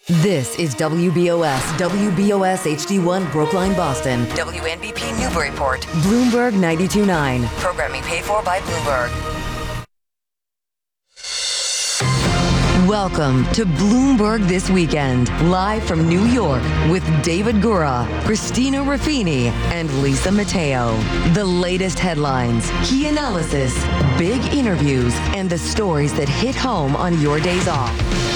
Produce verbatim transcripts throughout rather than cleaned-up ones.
This is W B O S, W B O S H D one Brookline, Boston, W N B P Newburyport, Bloomberg ninety-two point nine. Programming paid for by Bloomberg. Welcome to Bloomberg This Weekend, live from New York with David Gura, Christina Ruffini, and Lisa Mateo. The latest headlines, key analysis, big interviews, and the stories that hit home on your days off.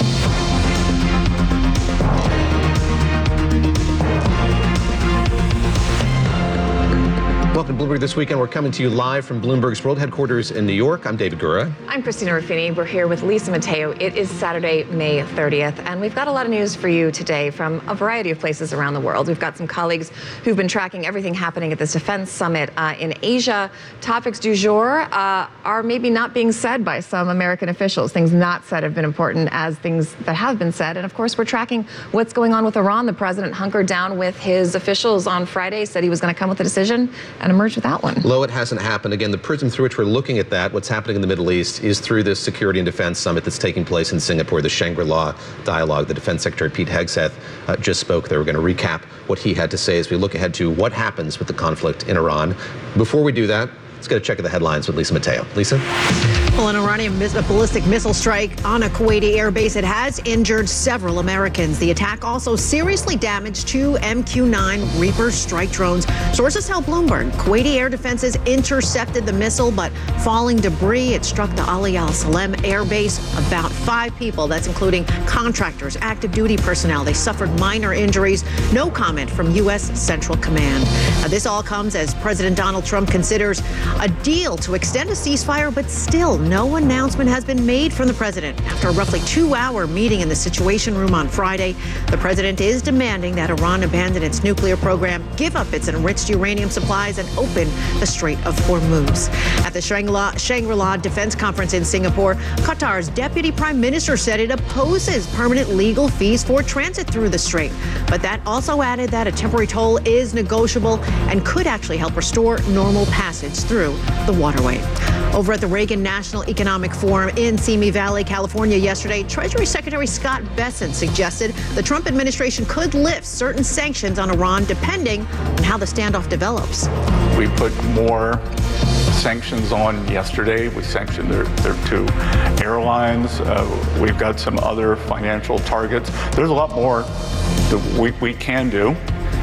Welcome to Bloomberg This Weekend. We're coming to you live from Bloomberg's World Headquarters in New York. I'm David Gura. I'm Christina Ruffini. We're here with Lisa Mateo. It is Saturday, May thirtieth, and we've got a lot of news for you today from a variety of places around the world. We've got some colleagues who've been tracking everything happening at this defense summit uh, in Asia. Topics du jour uh, are maybe not being said by some American officials. Things not said have been important as things that have been said. And of course, we're tracking what's going on with Iran. The president hunkered down with his officials on Friday, said he was going to come with a decision and emerge without one. Lo, it hasn't happened. Again, the prism through which we're looking at that, what's happening in the Middle East, is through this Security and Defense Summit that's taking place in Singapore, the Shangri-La Dialogue. The Defense Secretary Pete Hegseth uh, just spoke there. We're going to recap what he had to say as we look ahead to what happens with the conflict in Iran. Before we do that, let's get a check of the headlines with Lisa Mateo. Lisa? Well, an Iranian mis- a ballistic missile strike on a Kuwaiti airbase. It has injured several Americans. The attack also seriously damaged two M Q nine Reaper strike drones. Sources tell Bloomberg Kuwaiti air defenses intercepted the missile, but falling debris, it struck the Ali Al Salem airbase. About five people, that's including contractors, active duty personnel. They suffered minor injuries. No comment from U S Central Command. Now, this all comes as President Donald Trump considers a deal to extend a ceasefire, but still no announcement has been made from the president. After a roughly two-hour meeting in the Situation Room on Friday, the president is demanding that Iran abandon its nuclear program, give up its enriched uranium supplies, and open the Strait of Hormuz. At the Shangri-La, Shangri-La Defense Conference in Singapore, Qatar's deputy prime minister said it opposes permanent legal fees for transit through the strait. But that also added that a temporary toll is negotiable and could actually help restore normal passage through the waterway. Over at the Reagan National Economic Forum in Simi Valley, California yesterday, Treasury Secretary Scott Bessent suggested the Trump administration could lift certain sanctions on Iran depending on how the standoff develops. We put more sanctions on yesterday. We sanctioned their, their two airlines. Uh, we've got some other financial targets. There's a lot more that we, we can do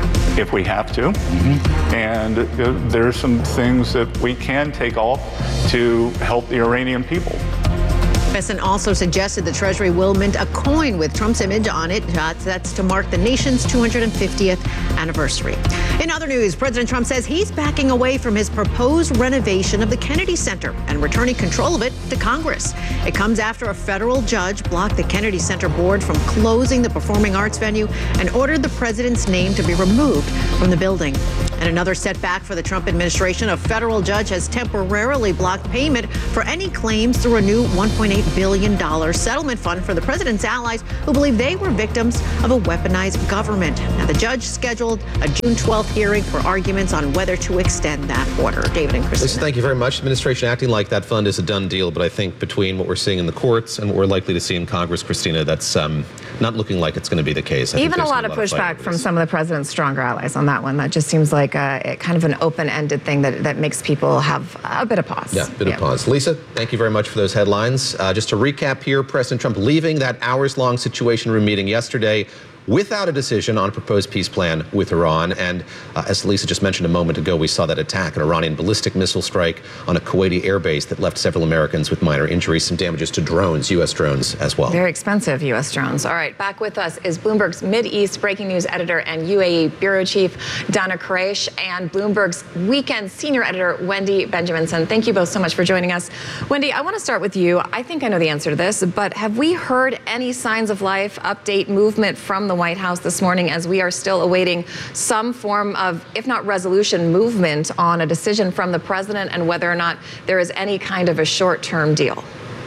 if we have to. Mm-hmm. And uh, there are some things that we can take off to help the Iranian people. Bessent also suggested the Treasury will mint a coin with Trump's image on it. Uh, that's to mark the nation's two hundred fiftieth anniversary. In other news, President Trump says he's backing away from his proposed renovation of the Kennedy Center and returning control of it to Congress. It comes after a federal judge blocked the Kennedy Center board from closing the performing arts venue and ordered the president's name to be removed from the building. And another setback for the Trump administration, a federal judge has temporarily blocked payment for any claims through a new one point eight billion dollars settlement fund for the president's allies who believe they were victims of a weaponized government. Now, the judge scheduled a June twelfth hearing for arguments on whether to extend that order. David and Christina. Lisa, thank you very much. Administration acting like that fund is a done deal, but I think between what we're seeing in the courts and what we're likely to see in Congress, Christina, that's um, not looking like it's going to be the case. I Even a lot of pushback from some of the president's stronger allies on that one. That just seems like a, kind of an open-ended thing that, that makes people have a bit of pause. Yeah, a bit yeah. of pause. Lisa, thank you very much for those headlines. Uh, just to recap here, President Trump leaving that hours-long Situation Room meeting yesterday without a decision on a proposed peace plan with Iran. And uh, as Lisa just mentioned a moment ago, we saw that attack, an Iranian ballistic missile strike on a Kuwaiti airbase that left several Americans with minor injuries, some damages to drones, U S drones as well. Very expensive U S drones. All right, back with us is Bloomberg's Mideast breaking news editor and U A E bureau chief, Dana Quraish, and Bloomberg's weekend senior editor, Wendy Benjaminson. Thank you both so much for joining us. Wendy, I want to start with you. I think I know the answer to this, but have we heard any signs of life, update, movement from the White House this morning as we are still awaiting some form of, if not resolution, movement on a decision from the president and whether or not there is any kind of a short-term deal?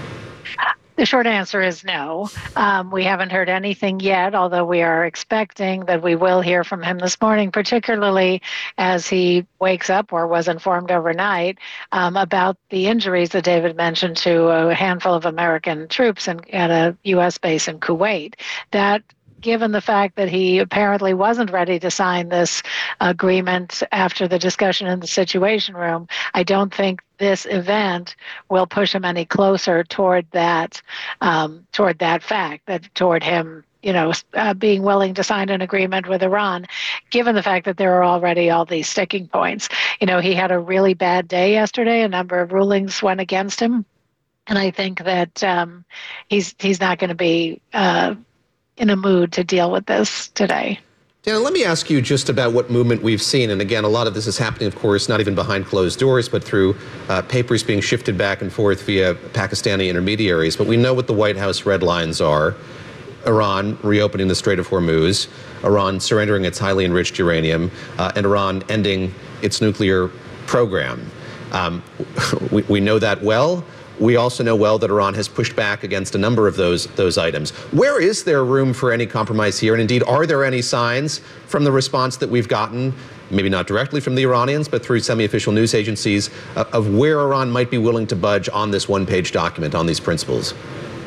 The short answer is no. Um, we haven't heard anything yet, although we are expecting that we will hear from him this morning, particularly as he wakes up or was informed overnight um, about the injuries that David mentioned to a handful of American troops in, at a U S base in Kuwait. That given the fact that he apparently wasn't ready to sign this agreement after the discussion in the Situation Room, I don't think this event will push him any closer toward that, um, toward that fact, that toward him, you know, uh, being willing to sign an agreement with Iran, given the fact that there are already all these sticking points. You know, he had a really bad day yesterday. A number of rulings went against him. And I think that um, he's he's not going to be uh, in a mood to deal with this today. Dana, let me ask you just about what movement we've seen. And again, a lot of this is happening, of course, not even behind closed doors, but through uh, papers being shifted back and forth via Pakistani intermediaries. But we know what the White House red lines are. Iran reopening the Strait of Hormuz, Iran surrendering its highly enriched uranium, uh, and Iran ending its nuclear program. Um, we, we know that well. We also know well that Iran has pushed back against a number of those those items. Where is there room for any compromise here? And indeed, are there any signs from the response that we've gotten, maybe not directly from the Iranians, but through semi-official news agencies, uh, of where Iran might be willing to budge on this one-page document, on these principles?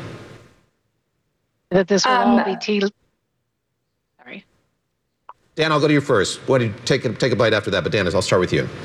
That this will Um, all be tea. Sorry. Dan, I'll go to you first. Why don't you take a, take a bite after that? But Dan, I'll start with you.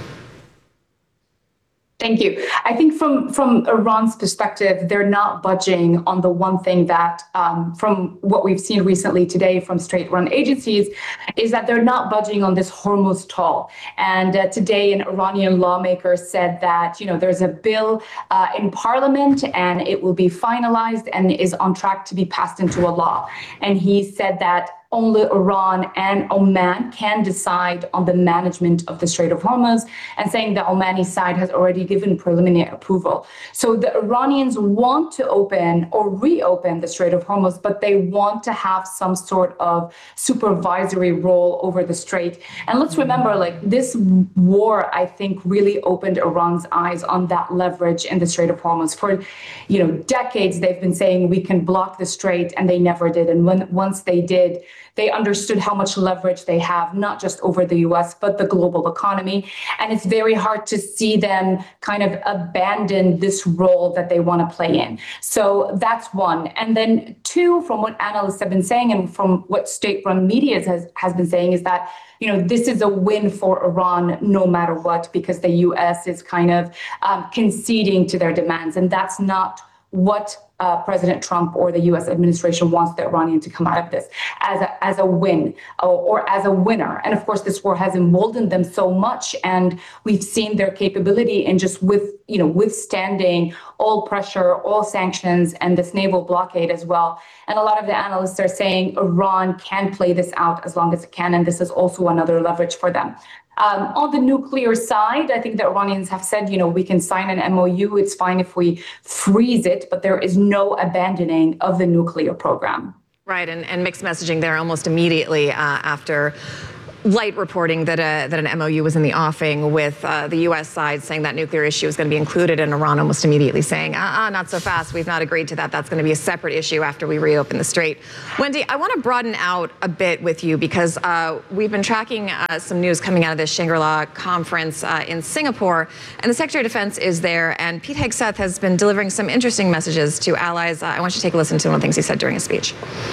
Thank you. I think from, from Iran's perspective, they're not budging on the one thing that, um, from what we've seen recently today from state-run agencies, is that they're not budging on this Hormuz toll. And uh, today, an Iranian lawmaker said that, you know, there's a bill uh, in parliament and it will be finalized and is on track to be passed into a law. And he said that only Iran and Oman can decide on the management of the Strait of Hormuz, and saying the Omani side has already given preliminary approval. So the Iranians want to open or reopen the Strait of Hormuz, but they want to have some sort of supervisory role over the strait. And let's remember, like, this war, I think, really opened Iran's eyes on that leverage in the Strait of Hormuz. For, you know, decades, they've been saying we can block the strait, and they never did. And when once they did, they understood how much leverage they have, not just over the U S, but the global economy. And it's very hard to see them kind of abandon this role that they want to play in. So that's one. And then two, from what analysts have been saying and from what state-run media has, has been saying, is that, you know, this is a win for Iran no matter what, because the U S is kind of um, conceding to their demands. And that's not what uh, President Trump or the U S administration wants the Iranian to come out of this as a, as a win or, or as a winner. And of course, this war has emboldened them so much, and we've seen their capability in just with, you know, withstanding all pressure, all sanctions, and this naval blockade as well. And a lot of the analysts are saying Iran can play this out as long as it can, and this is also another leverage for them. Um, on the nuclear side, I think the Iranians have said, you know, we can sign an M O U. It's fine if we freeze it, but there is no abandoning of the nuclear program. Right, and, and mixed messaging there almost immediately uh, after light reporting that, a, that an M O U was in the offing, with uh, the U S side saying that nuclear issue is going to be included, and Iran almost immediately saying, uh-uh, not so fast. We've not agreed to that. That's going to be a separate issue after we reopen the strait. Wendy, I want to broaden out a bit with you, because uh, we've been tracking uh, some news coming out of this Shangri-La conference uh, in Singapore, and the Secretary of Defense is there, and Pete Hegseth has been delivering some interesting messages to allies. Uh, I want you to take a listen to one of the things he said during a speech.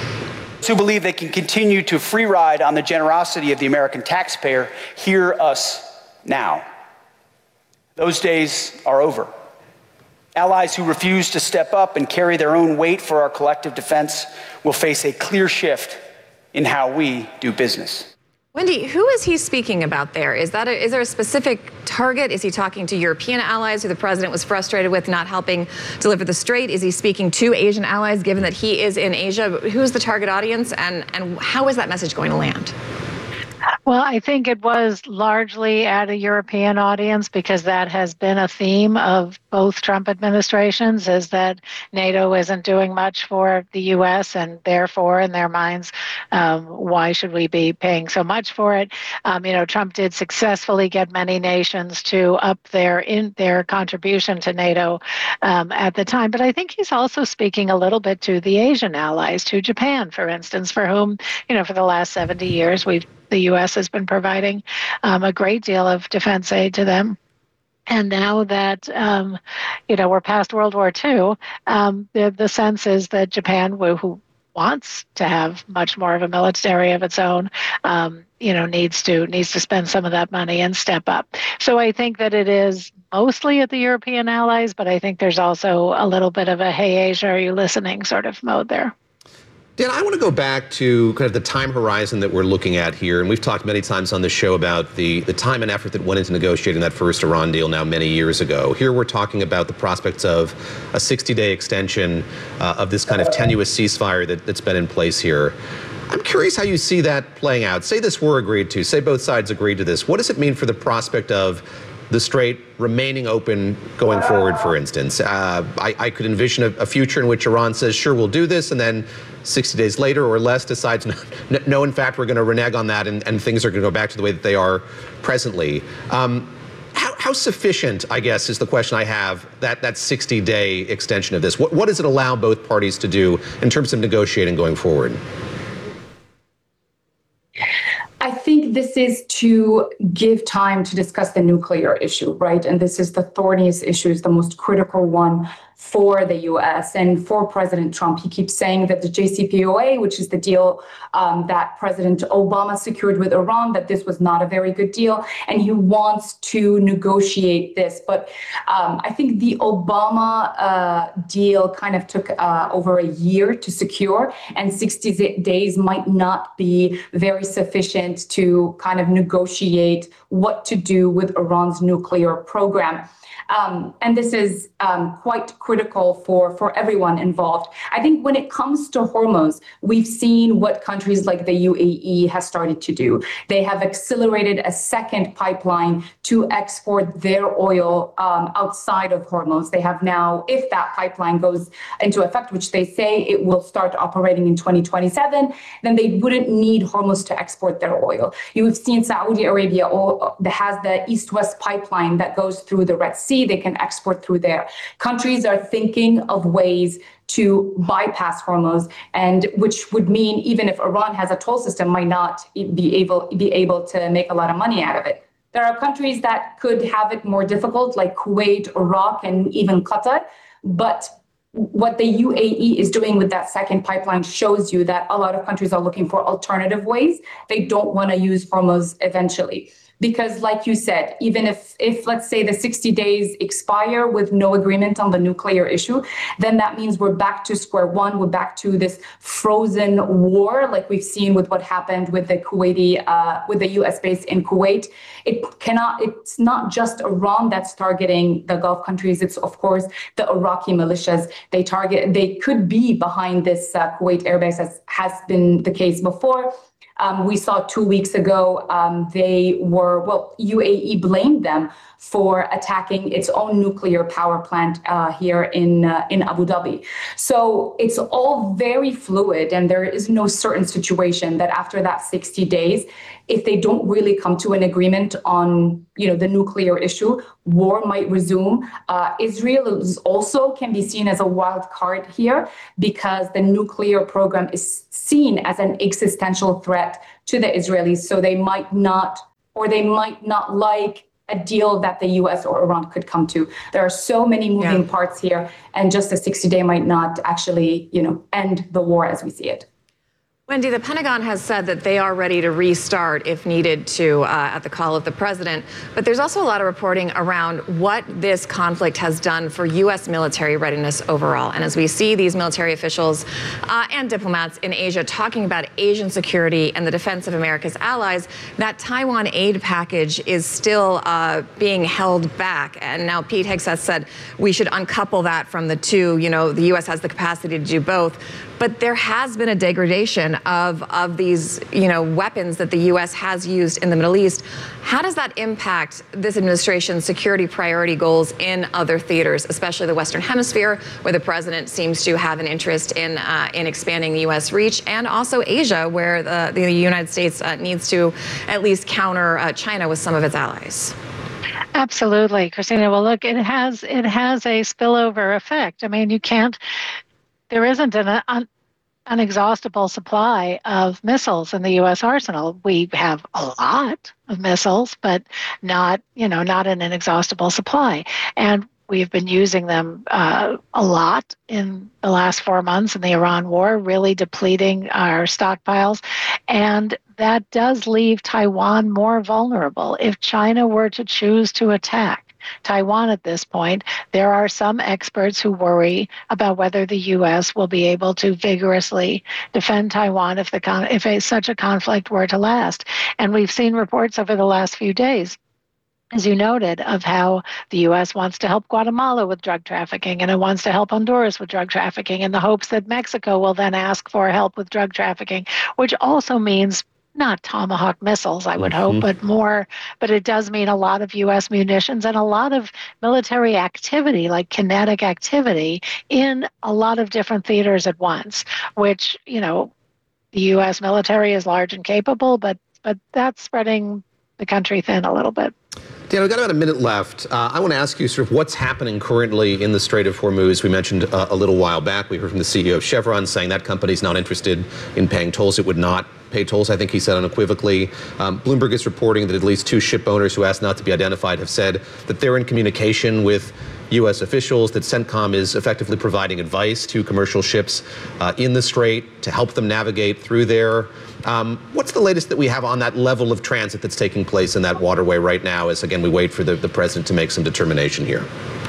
Who believe they can continue to free ride on the generosity of the American taxpayer, hear us now. Those days are over. Allies who refuse to step up and carry their own weight for our collective defense will face a clear shift in how we do business. Wendy, who is he speaking about there? Is that a, is there a specific target? Is he talking to European allies who the president was frustrated with not helping deliver the strait? Is he speaking to Asian allies, given that he is in Asia? Who's the target audience, and, and how is that message going to land? Well, I think it was largely at a European audience, because that has been a theme of both Trump administrations, is that NATO isn't doing much for the U S, and therefore, in their minds, um, why should we be paying so much for it? Um, you know, Trump did successfully get many nations to up their in their contribution to NATO um, at the time, but I think he's also speaking a little bit to the Asian allies, to Japan, for instance, for whom, you know, for the last seventy years, we've the U S has been providing um, a great deal of defense aid to them. And now that, um, you know, we're past World War Two, um, the, the sense is that Japan, who wants to have much more of a military of its own, um, you know, needs to needs to spend some of that money and step up. So I think that it is mostly at the European allies, but I think there's also a little bit of a "Hey, Asia, are you listening?" sort of mode there. Dan, I want to go back to kind of the time horizon that we're looking at here. And we've talked many times on this show about the, the time and effort that went into negotiating that first Iran deal now many years ago. Here we're talking about the prospects of a sixty-day extension uh, of this kind of tenuous ceasefire that, that's been in place here. I'm curious how you see that playing out. Say this were agreed to, say both sides agreed to this. What does it mean for the prospect of the Strait remaining open going forward, for instance? Uh, I, I could envision a, a future in which Iran says, sure, we'll do this, and then sixty days later or less decides, no, no in fact, we're going to renege on that, and, and things are going to go back to the way that they are presently. Um, how, how sufficient, I guess, is the question I have, that that sixty-day extension of this? What, what does it allow both parties to do in terms of negotiating going forward? I think this is to give time to discuss the nuclear issue, right? And this is the thorniest issue, is the most critical one for the U S and for President Trump. He keeps saying that the J C P O A, which is the deal um, that President Obama secured with Iran, that this was not a very good deal, and he wants to negotiate this. But um, I think the Obama uh, deal kind of took uh, over a year to secure, and sixty days might not be very sufficient to kind of negotiate what to do with Iran's nuclear program. Um, and this is um, quite critical for, for everyone involved. I think when it comes to Hormuz, we've seen what countries like the U A E has started to do. They have accelerated a second pipeline to export their oil um, outside of Hormuz. They have now, if that pipeline goes into effect, which they say it will start operating in twenty twenty-seven, then they wouldn't need Hormuz to export their oil. You have seen Saudi Arabia that has the East-West pipeline that goes through the Red Sea. They can export through there. Countries are thinking of ways to bypass Hormuz, and which would mean even if Iran has a toll system, might not be able be able to make a lot of money out of it. There are countries that could have it more difficult, like Kuwait, Iraq, and even Qatar. But what the U A E is doing with that second pipeline shows you that a lot of countries are looking for alternative ways. They don't want to use Hormuz eventually. Because like you said, even if, if let's say the sixty days expire with no agreement on the nuclear issue, then that means we're back to square one. We're back to this frozen war, like we've seen with what happened with the Kuwaiti, uh, with the U S base in Kuwait. It cannot, it's not just Iran that's targeting the Gulf countries. It's of course the Iraqi militias. They target, they could be behind this uh, Kuwait airbase, as has been the case before. Um, we saw two weeks ago, um, they were, well, U A E blamed them for attacking its own nuclear power plant uh, here in uh, in Abu Dhabi. So it's all very fluid, and there is no certain situation that after that sixty days, if they don't really come to an agreement on, you know, the nuclear issue, war might resume. Uh, Israel is also can be seen as a wild card here, because the nuclear program is seen as an existential threat to the Israelis. So they might not, or they might not like a deal that the U S or Iran could come to. There are so many moving yeah. parts here, and just a sixty day might not actually, you know, end the war as we see it. Wendy, the Pentagon has said that they are ready to restart if needed to uh, at the call of the president. But there's also a lot of reporting around what this conflict has done for U S military readiness overall. And as we see these military officials uh, and diplomats in Asia talking about Asian security and the defense of America's allies, that Taiwan aid package is still uh, being held back. And now Pete Hegseth said we should uncouple that from the two. You know, the U S has the capacity to do both. But there has been a degradation of, of these, you know, weapons that the U S has used in the Middle East. How does that impact this administration's security priority goals in other theaters, especially the Western Hemisphere, where the president seems to have an interest in uh, in expanding the U S reach, and also Asia, where the, the United States uh, needs to at least counter uh, China with some of its allies? Absolutely, Christina. Well, look, it has it has a spillover effect. I mean, you can't. There isn't an un, unexhaustible supply of missiles in the U S arsenal. We have a lot of missiles, but not, you know, not an inexhaustible supply. And we've been using them uh, a lot in the last four months in the Iran war, really depleting our stockpiles. And that does leave Taiwan more vulnerable. If China were to choose to attack Taiwan at this point, there are some experts who worry about whether the U S will be able to vigorously defend Taiwan if the con- if a, such a conflict were to last. And we've seen reports over the last few days, as you noted, of how the U S wants to help Guatemala with drug trafficking, and it wants to help Honduras with drug trafficking in the hopes that Mexico will then ask for help with drug trafficking, which also means not Tomahawk missiles, I would mm-hmm. hope, but more, but it does mean a lot of U S munitions and a lot of military activity, like kinetic activity, in a lot of different theaters at once, which, you know, the U S military is large and capable, but but that's spreading the country thin a little bit. Dan, we've got about a minute left. Uh, I want to ask you sort of what's happening currently in the Strait of Hormuz. We mentioned uh, a little while back, we heard from the C E O of Chevron saying that company's not interested in paying tolls. It would not pay tolls, I think he said unequivocally. Um, Bloomberg is reporting that at least two ship owners who asked not to be identified have said that they're in communication with U S officials, that CENTCOM is effectively providing advice to commercial ships uh, in the Strait to help them navigate through there. Um, what's the latest that we have on that level of transit that's taking place in that waterway right now as, again, we wait for the, the president to make some determination here?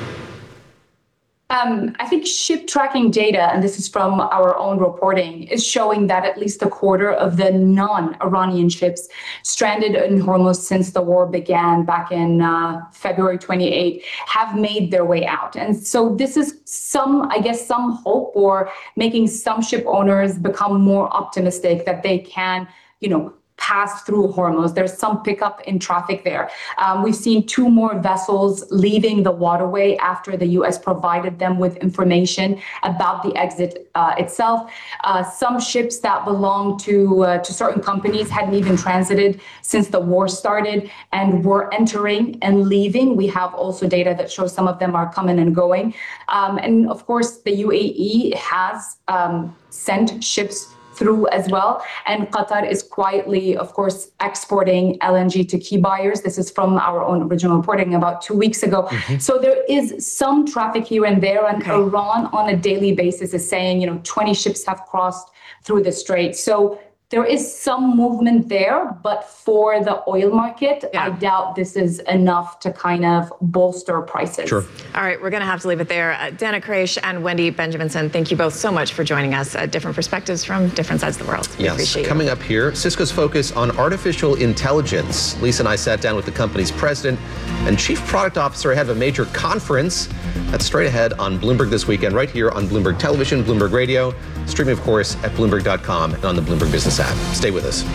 Um, I think ship tracking data, and this is from our own reporting, is showing that at least a quarter of the non-Iranian ships stranded in Hormuz since the war began back in uh, February twenty-eighth have made their way out. And so this is some, I guess, some hope, or making some ship owners become more optimistic that they can, you know, pass through Hormuz. There's some pickup in traffic there. Um, we've seen two more vessels leaving the waterway after the U S provided them with information about the exit uh, itself. Uh, some ships that belong to uh, to certain companies hadn't even transited since the war started and were entering and leaving. We have also data that shows some of them are coming and going. Um, and of course, the U A E has um, sent ships through as well. And Qatar is quietly, of course, exporting L N G to key buyers. This is from our own original reporting about two weeks ago. Mm-hmm. So there is some traffic here and there. And okay. Iran on a daily basis is saying, you know, twenty ships have crossed through the strait. So there is some movement there, but for the oil market, yeah. I doubt this is enough to kind of bolster prices. Sure. All right, we're going to have to leave it there. Uh, Dana Quraish and Wendy Benjaminson, thank you both so much for joining us. Uh, different perspectives from different sides of the world. We yes. appreciate Coming it. up here, Cisco's focus on artificial intelligence. Lisa and I sat down with the company's president and chief product officer ahead of a major conference. That's straight ahead on Bloomberg This Weekend, right here on Bloomberg Television, Bloomberg Radio, streaming, of course, at Bloomberg dot com and on the Bloomberg Business app. Stay with us.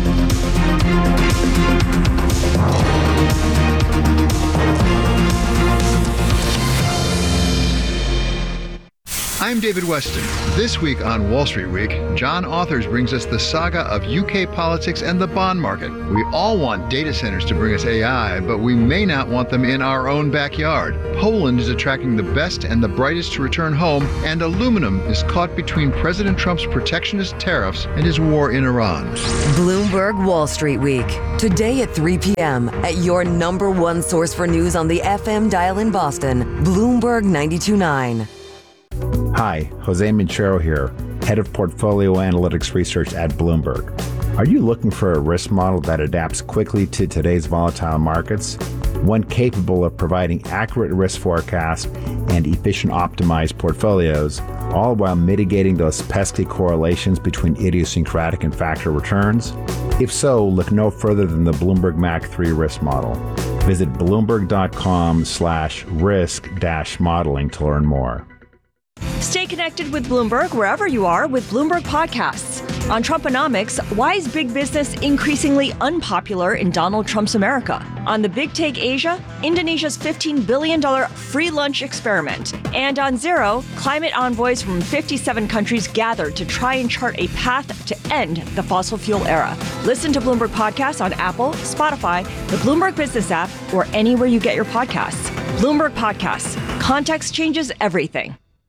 I'm David Weston. This week on Wall Street Week, John Authers brings us the saga of U K politics and the bond market. We all want data centers to bring us A I, but we may not want them in our own backyard. Poland is attracting the best and the brightest to return home, and aluminum is caught between President Trump's protectionist tariffs and his war in Iran. Bloomberg Wall Street Week, today at three p.m. at your number one source for news on the F M dial in Boston, Bloomberg ninety-two point nine. Hi, Jose Minchero here, Head of Portfolio Analytics Research at Bloomberg. Are you looking for a risk model that adapts quickly to today's volatile markets? One capable of providing accurate risk forecasts and efficient optimized portfolios, all while mitigating those pesky correlations between idiosyncratic and factor returns? If so, look no further than the Bloomberg M A C three risk model. Visit bloomberg.com slash risk dash modeling to learn more. Stay connected with Bloomberg wherever you are with Bloomberg Podcasts. On Trumponomics, why is big business increasingly unpopular in Donald Trump's America? On The Big Take Asia, Indonesia's fifteen billion dollars free lunch experiment. And on Zero, climate envoys from fifty-seven countries gathered to try and chart a path to end the fossil fuel era. Listen to Bloomberg Podcasts on Apple, Spotify, the Bloomberg Business app, or anywhere you get your podcasts. Bloomberg Podcasts. Context changes everything.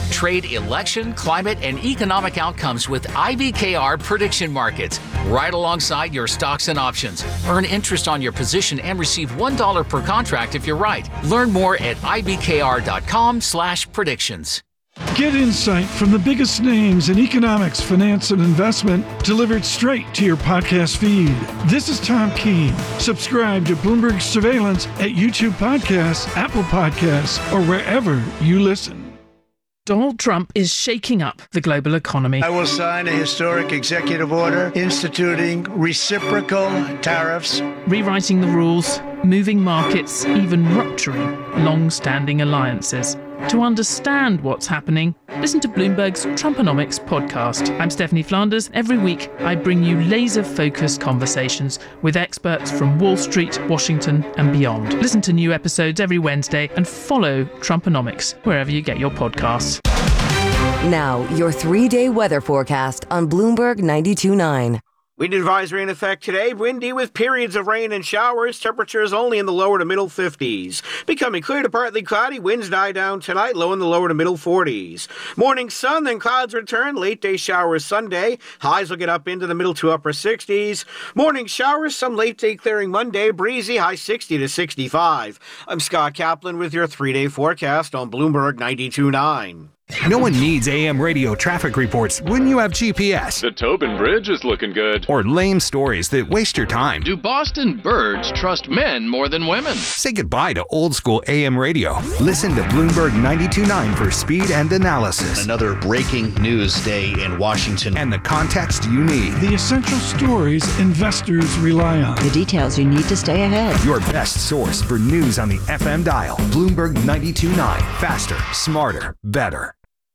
Trade election, climate, and economic outcomes with I B K R prediction markets, right alongside your stocks and options. Earn interest on your position and receive one dollar per contract if you're right. Learn more at I B K R dot com slash predictions. Get insight from the biggest names in economics, finance, and investment delivered straight to your podcast feed. This is Tom Keene. Subscribe to Bloomberg Surveillance at YouTube Podcasts, Apple Podcasts, or wherever you listen. Donald Trump is shaking up the global economy. I will sign a historic executive order instituting reciprocal tariffs, rewriting the rules, moving markets, even rupturing long-standing alliances. To understand what's happening, listen to Bloomberg's Trumponomics podcast. I'm Stephanie Flanders. Every week, I bring you laser-focused conversations with experts from Wall Street, Washington, and beyond. Listen to new episodes every Wednesday and follow Trumponomics wherever you get your podcasts. Now, your three-day weather forecast on Bloomberg ninety-two point nine. Wind advisory in effect today. Windy with periods of rain and showers. Temperatures only in the lower to middle fifties. Becoming clear to partly cloudy. Winds die down tonight. Low in the lower to middle forties. Morning sun, then clouds return. Late day showers Sunday. Highs will get up into the middle to upper sixties. Morning showers. Some late day clearing Monday. Breezy. High sixty to sixty-five. I'm Scott Kaplan with your three-day forecast on Bloomberg ninety-two point nine. No one needs A M radio traffic reports when you have G P S. The Tobin Bridge is looking good. Or lame stories that waste your time. Do Boston birds trust men more than women? Say goodbye to old school A M radio. Listen to Bloomberg ninety-two point nine for speed and analysis. Another breaking news day in Washington. And the context you need. The essential stories investors rely on. The details you need to stay ahead. Your best source for news on the F M dial. Bloomberg ninety-two point nine. Faster, smarter, better.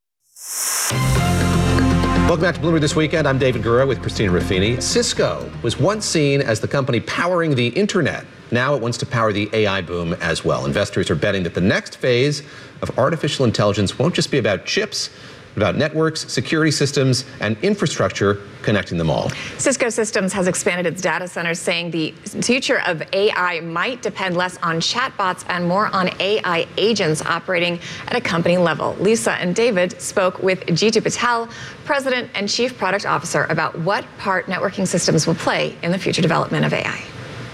Welcome back to Bloomberg This Weekend. I'm David Gura with Christina Ruffini. Cisco was once seen as the company powering the internet. Now it wants to power the A I boom as well. Investors are betting that the next phase of artificial intelligence won't just be about chips, but about networks, security systems, and infrastructure connecting them all. Cisco Systems has expanded its data centers, saying the future of A I might depend less on chatbots and more on A I agents operating at a company level. Lisa and David spoke with Jeetu Patel, President and Chief Product Officer, about what part networking systems will play in the future development of A I.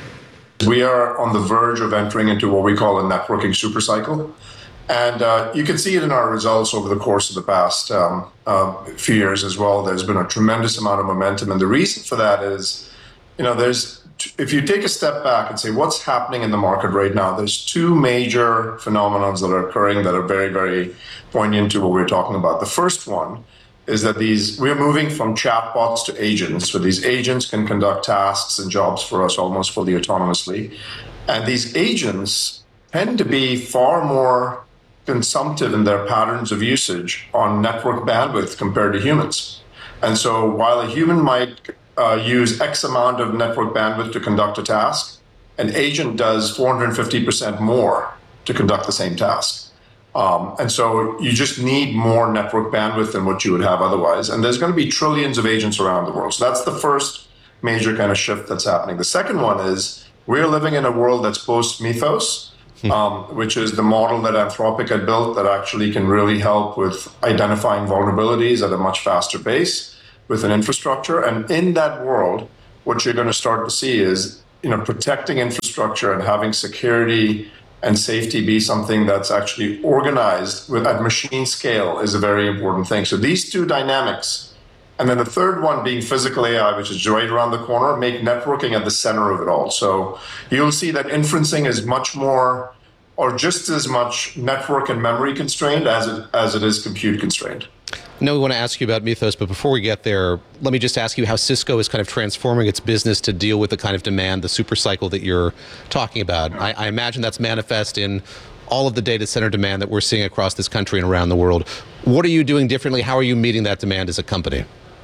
We are on the verge of entering into what we call a networking supercycle. And uh, you can see it in our results over the course of the past um, uh, few years as well. There's been a tremendous amount of momentum. And the reason for that is, you know, there's, if you take a step back and say, what's happening in the market right now? There's two major phenomena that are occurring that are very, very poignant to what we're talking about. The first one is that these, we're moving from chatbots to agents. So these agents can conduct tasks and jobs for us almost fully autonomously. And these agents tend to be far more consumptive in their patterns of usage on network bandwidth compared to humans. And so while a human might uh, use X amount of network bandwidth to conduct a task, an agent does four hundred fifty percent more to conduct the same task. Um, and so you just need more network bandwidth than what you would have otherwise. And there's going to be trillions of agents around the world. So that's the first major kind of shift that's happening. The second one is we're living in a world that's post-Mythos. Um, which is the model that Anthropic had built that actually can really help with identifying vulnerabilities at a much faster pace with an infrastructure. And in that world, what you're going to start to see is, you know, protecting infrastructure and having security and safety be something that's actually organized with, at machine scale is a very important thing. So these two dynamics, and then the third one being physical A I, which is right around the corner, make networking at the center of it all. So you'll see that inferencing is much more, or just as much network and memory constrained as it, as it is compute constrained. I know we want to ask you about Mythos, but before we get there, let me just ask you how Cisco is kind of transforming its business to deal with the kind of demand, the super cycle that you're talking about. I, I imagine that's manifest in all of the data center demand that we're seeing across this country and around the world. What are you doing differently? How are you meeting that demand as a company?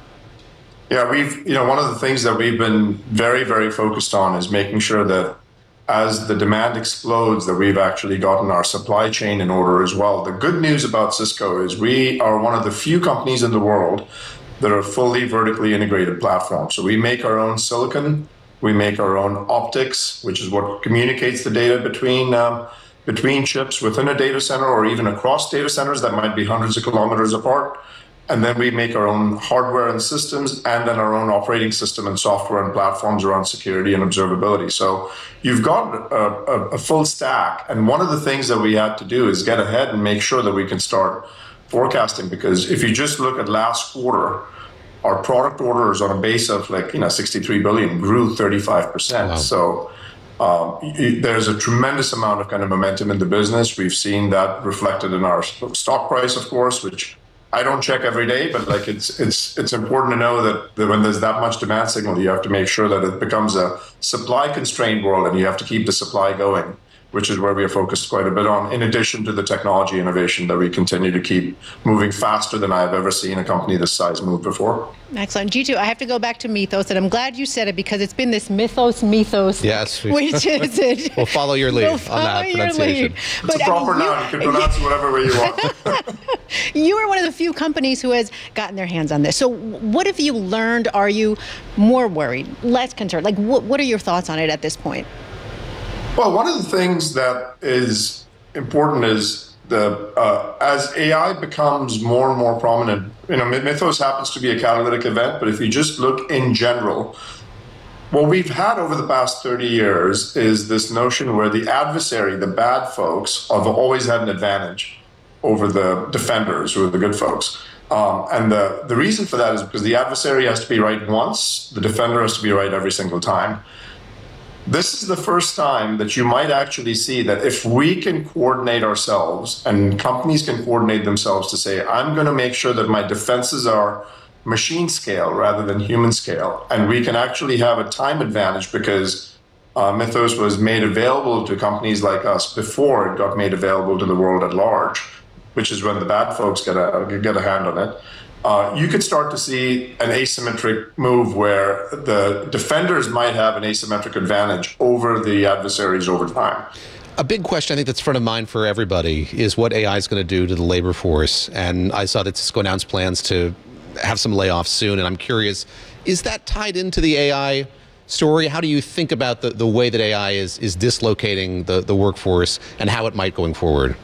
Yeah, we've, you know, one of the things that we've been very, very focused on is making sure that as the demand explodes, that we've actually gotten our supply chain in order as well. The good news about Cisco is we are one of the few companies in the world that are fully vertically integrated platforms. So we make our own silicon, we make our own optics, which is what communicates the data between um, between chips within a data center or even across data centers that might be hundreds of kilometers apart. And then we make our own hardware and systems, and then our own operating system and software and platforms around security and observability. So you've got a, a, a full stack. And one of the things that we had to do is get ahead and make sure that we can start forecasting. Because if you just look at last quarter, our product orders on a base of like, you know, sixty-three billion grew thirty-five percent. Wow. So um, y- there's a tremendous amount of kind of momentum in the business. We've seen that reflected in our stock price, of course, which I don't check every day, but like it's it's it's important to know that, that when there's that much demand signal, you have to make sure that it becomes a supply constrained world, and you have to keep the supply going, which is where we are focused quite a bit on, in addition to the technology innovation that we continue to keep moving faster than I've ever seen a company this size move before. Excellent. Jeetu, I have to go back to Mythos, and I'm glad you said it because it's been this mythos, mythos. Yes. We, which is it? We'll follow your lead we'll on follow that your pronunciation. lead. It's but, a proper I mean, noun. You can pronounce it whatever way you want. You are one of the few companies who has gotten their hands on this. So what have you learned? Are you more worried, less concerned? Like, what, what are your thoughts on it at this point? Well, one of the things that is important is the uh, as A I becomes more and more prominent, you know, Mythos happens to be a catalytic event, but if you just look in general, what we've had over the past thirty years is this notion where the adversary, the bad folks, have always had an advantage over the defenders, who are the good folks. Um, and the, the reason for that is because the adversary has to be right once, the defender has to be right every single time. This is the first time that you might actually see that if we can coordinate ourselves and companies can coordinate themselves to say, I'm going to make sure that my defenses are machine scale rather than human scale. And we can actually have a time advantage because uh, Mythos was made available to companies like us before it got made available to the world at large, which is when the bad folks get a, get a hand on it. Uh, you could start to see an asymmetric move where the defenders might have an asymmetric advantage over the adversaries over time. A big question I think that's front of mind for everybody is what A I is going to do to the labor force. And I saw that Cisco announced plans to have some layoffs soon. And I'm curious, is that tied into the A I story? How do you think about the, the way that A I is, is dislocating the, the workforce and how it might going forward?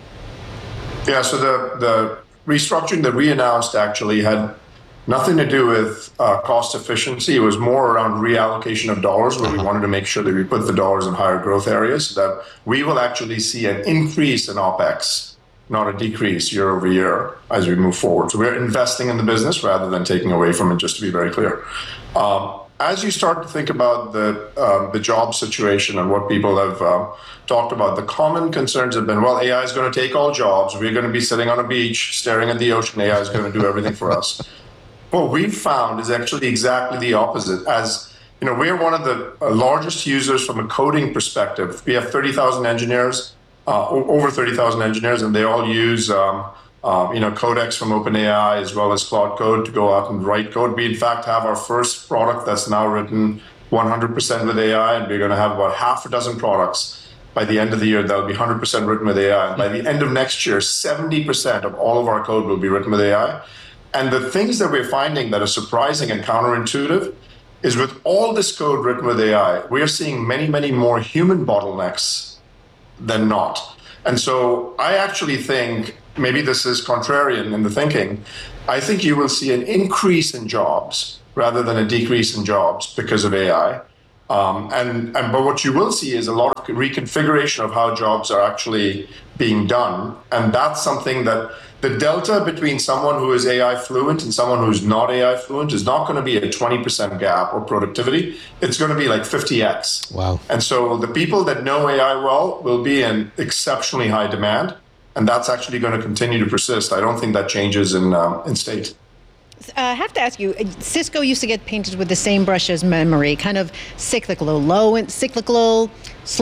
Yeah, so the, the restructuring that we announced actually had nothing to do with uh, cost efficiency. It was more around reallocation of dollars, where we wanted to make sure that we put the dollars in higher growth areas, so that we will actually see an increase in OpEx, not a decrease year over year as we move forward. So we're investing in the business rather than taking away from it, just to be very clear. Um, as you start to think about the uh, the job situation and what people have uh, talked about, the common concerns have been, well, A I is going to take all jobs. We're going to be sitting on a beach, staring at the ocean. A I is going to do everything for us. What we've found is actually exactly the opposite. As you know, we're one of the largest users from a coding perspective. We have thirty thousand engineers, uh, over thirty thousand engineers, and they all use um, Um, you know, Codex from OpenAI as well as Claude Code to go out and write code. We, in fact, have our first product that's now written one hundred percent with A I, and we're going to have about half a dozen products by the end of the year that'll be one hundred percent written with A I. And by the end of next year, seventy percent of all of our code will be written with A I. And the things that we're finding that are surprising and counterintuitive is with all this code written with A I, we are seeing many, many more human bottlenecks than not. And so I actually think, maybe this is contrarian in the thinking, I think you will see an increase in jobs rather than a decrease in jobs because of A I. Um, and, and but what you will see is a lot of reconfiguration of how jobs are actually being done. And that's something that the delta between someone who is A I fluent and someone who's not A I fluent is not going to be a twenty percent gap or productivity. It's going to be like fifty x. Wow. And so the people that know A I well will be in exceptionally high demand. And that's actually going to continue to persist. I don't think that changes in um, in state. Uh, I have to ask you, Cisco used to get painted with the same brush as memory, kind of cyclical, low and cyclical, slow.